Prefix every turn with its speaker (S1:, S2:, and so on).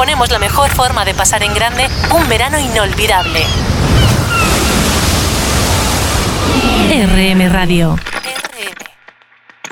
S1: proponemos la mejor forma de pasar en grande un verano inolvidable. RM Radio.